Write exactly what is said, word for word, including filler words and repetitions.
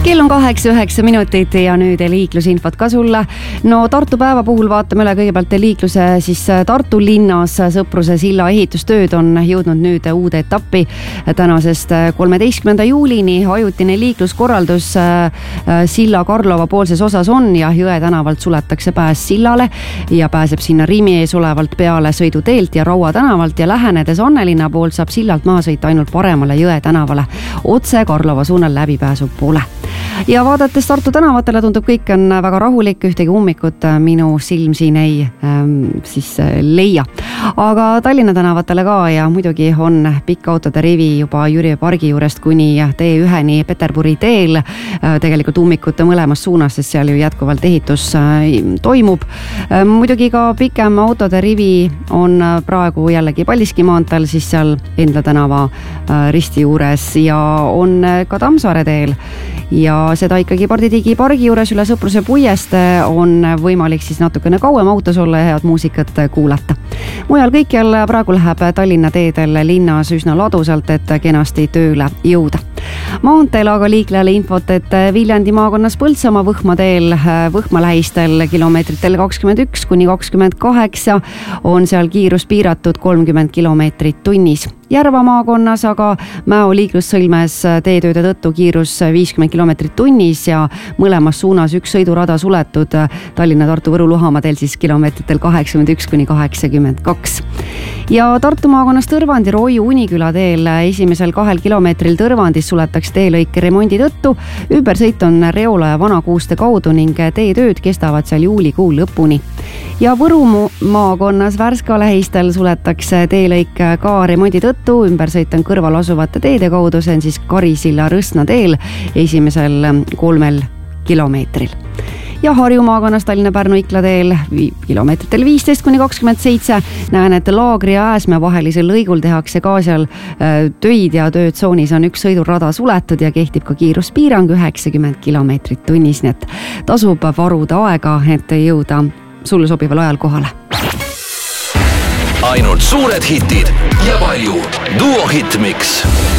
Kell on kaheksa üheksa minutit ja nüüd liiklusinfot ka sulle. No Tartu päeva puhul vaatame üle kõigepealt liikluse siis Tartu linnas. Sõpruse silla ehitustööd on jõudnud nüüd uude etappi. Tänasest kolmeteistkümnenda juulini ajutine liikluskorraldus silla Karlova poolses osas on ja Jõe tänavalt suletakse pääs sillale ja pääseb sinna Rimi ees olevalt peale sõiduteelt ja Raua tänavalt ja lähenedes Annelinna poolt saab sillalt maha sõita ainult paremale Jõe tänavale otse Karlova suunal läbipääsu poole. Ja vaadates Tartu tänavatele tundub kõik on väga rahulik, ühtegi ummikut minu silm siin ei ähm, siis leia. Aga Tallinna tänavatele ka ja muidugi on pikk autode rivi juba Jüri pargi juurest kuni T üheni Peterburi teel. Tegelikult ummikute mõlemas suunas, sest seal ju jätkuvalt ehitus toimub. Muidugi ka pikem autode rivi on praegu jällegi Paldiski maanteel, siis seal Endla tänava risti juures ja on ka Tammsaare teel. Ja seda ikkagi Parditigi pargi juures üle Sõpruse puieste on võimalik siis natukene kauem autos olla ja head muusikat kuulata. Mujal kõikjal praegu läheb Tallinna teedel linnas üsna ladusalt, et kenasti tööle jõuda. Maanteel aga liiklejale infot, et Viljandi maakonnas Põltsamaa Võhma teel Võhma lähistel kilomeetritel kakskümmend üks kuni kakskümmend kaheksa on seal kiirus piiratud kolmkümmend kilomeetrit tunnis. Järva maakonnas aga Mäo liiklussõlmes teetööde tõttu kiirus viiskümmend kilomeetrit tunnis ja mõlemas suunas üks sõidurada suletud Tallinna, Tartu, Võru, Luhamaa teel siis kilomeetritel kaheksakümmend üks kuni kaheksakümmend kaks. Ja Tartu maakonnas Tõrvandi Roiu Uniküla teel esimesel kahel kilomeetril Tõrvandis suletakse teelõike remondi tõttu. Ümbersõit on Reola ja Vanakuuste kaudu ning teetööd kestavad seal juulikuu lõpuni. Ja Võru maakonnas Värska lähistel suletakse teelõik ka remondi tõttu. Ümbersõit on kõrval asuvate teede kaudu, see on siis Karisilla Rõsna teel esimesel kolmel kilomeetril. Ja Harju maakonnas Tallinna-Pärnu Ikla teel kilomeetritel viisteist kuni kakskümmend seitse. Näen, et Laagri ja Ääsmäe vahelisel lõigul tehakse ka seal töid ja töötsoonis on üks sõidurada suletud ja kehtib ka kiiruspiirang üheksakümmend kilomeetrit tunnis, nii et tasub varuda aega, et jõuda sulle sobival ajal kohale. Ainult suured hitid ja palju Duo Hitmix.